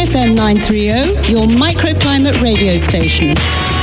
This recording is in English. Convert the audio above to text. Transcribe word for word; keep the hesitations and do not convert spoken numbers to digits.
F M nine thirty, your microclimate radio station.